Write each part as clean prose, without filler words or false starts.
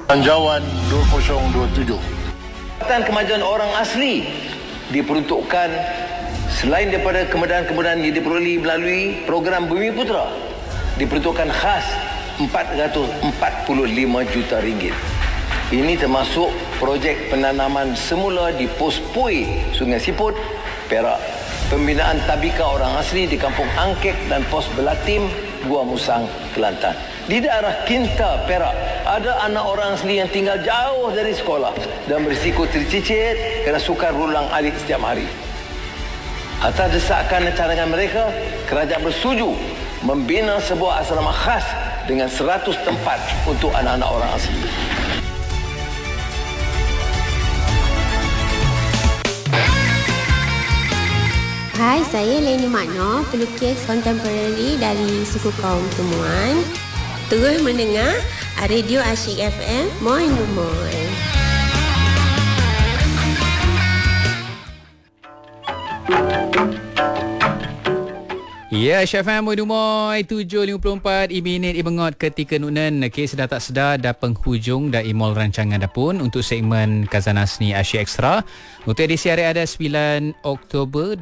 Belanjawan 2027. Kemajuan orang asli diperuntukkan selain daripada kemudahan-kemudahan yang diperoleh melalui program Bumi Putera, diperuntukkan khas RM445 juta. Ini termasuk projek penanaman semula di Pos Pui, Sungai Siput, Perak. Pembinaan tabika orang asli di Kampung Angkek dan Pos Belatim, Gua Musang, Kelantan. Di daerah Kinta, Perak, ada anak orang asli yang tinggal jauh dari sekolah dan berisiko tercicit kerana sukar berulang alik setiap hari. Atas desakan dan cadangan mereka, kerajaan bersetuju membina sebuah asrama khas dengan 100 tempat untuk anak-anak orang asli. Hai, saya Leni Makno, pelukis kontemporari dari suku kaum Temuan. Terus mendengar Radio Asyik FM, Moi Numoy. Ya, Syafam Modumoy 7.54 minit ibengot ketika nunan. Okey, sedar tak sedar dah penghujung dah imol rancangan dah pun untuk segmen Khazanah Seni Asia Ekstra. Untuk edisi hari ada 9 Oktober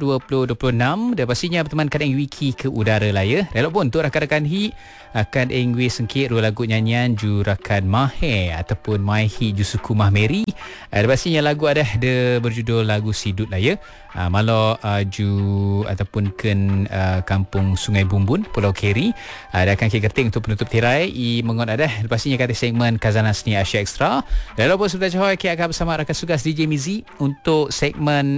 2026 dan pastinya berteman kadang wiki ke udara lah ya. Elok pun untuk rakan-rakan hi akan engwi sengkit dua lagu nyanyian jurakan Mahe ataupun Maihi Jusuku Mahmeri. Pastinya lagu ada berjudul lagu Sidut lah ya. Malo ju ataupun ken Kampung Sungai Bumbun, Pulau Keri. Dia akan keting untuk penutup tirai mengon ada pastinya kata segmen Khazanah Seni Asia Ekstra. Lalu pun sebentar Johor akan bersama rakan sugas DJ Mizi untuk segmen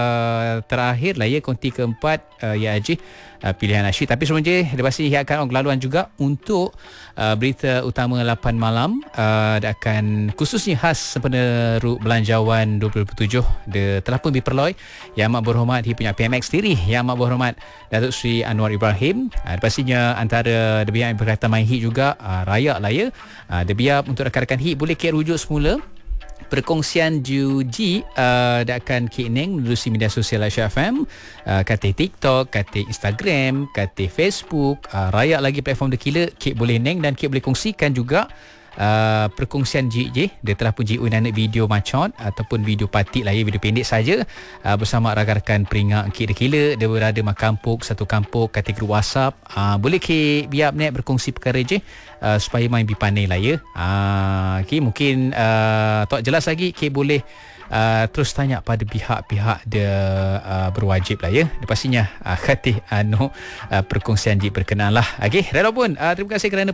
terakhir lah ya, konti keempat ya Haji pilihan asyik. Tapi sebelum je dia pasti akan laluan juga untuk berita utama 8 malam. Dia akan khususnya khas sempena Belanjawan 2027 dia telah pun diperloi Yang Amat Berhormat dia punya PMX sendiri, Yang Amat Berhormat Datuk Seri Anwar Ibrahim. Pastinya antara dia biar berkaitan main hit juga rayak lah ya. Dia biar untuk rakan-rakan hit boleh kira rujuk semula perkongsian Juji dia akan keineng menerusi media sosial Asia FM, kata TikTok, kata Instagram, kata Facebook, rayak lagi platform dekila kek boleh neng dan kek boleh kongsikan juga perkongsian JJ. Dia telah pun JU nak video macot ataupun video patik lah ya, video pendek saja bersama rakan-rakan peringat kek dekila. Dia berada makampuk satu kampung kata grup WhatsApp. Boleh kek biar nak berkongsi perkara je supaya main bipandai lah ya. Okay, mungkin tak jelas lagi kek boleh terus tanya pada pihak-pihak dia berwajib lah ya. Dia pastinya khatih perkongsian JJ berkenan lah. Okay, rela pun terima kasih kerana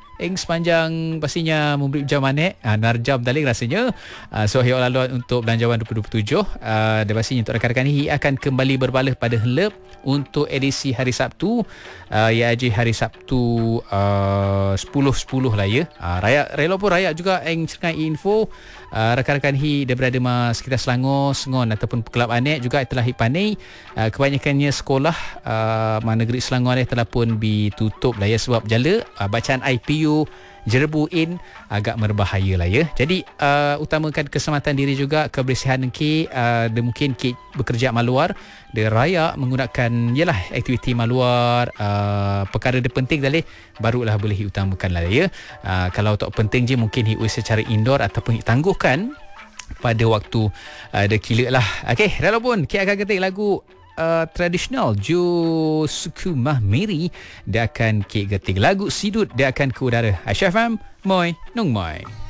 sepanjang pastinya memberi jam manek narjam daling rasanya. So hiyo laluan untuk Belanjawan 2027 dan pastinya untuk rakan-rakan ini akan kembali berbalah pada helep untuk edisi hari Sabtu ya Haji hari Sabtu 10.10 lah ya. Rela pun rayak juga cerkai info rakan-rakan hi dia berada sekitar Selangor, Sengon ataupun Kelab Anek juga telah dipanai. Kebanyakannya sekolah negeri Selangor telah pun ditutup lah ya sebab jala bacaan IPU Jerebu in agak berbahaya lah ya. Jadi utamakan keselamatan diri juga, kebersihan ki dia mungkin ki bekerja maluar, dia raya menggunakan yalah aktiviti maluar, perkara dia penting tadi barulah boleh diutamakan lah ya. Kalau tak penting je mungkin hiu secara indoor ataupun tangguhkan pada waktu dia kila lah. Okey, dah pun kita akan ketik lagu tradisional Jusuku Mahmeri. Dia akan ketik lagu Sidut, dia akan ke udara Asia FM Moi Nung Moi.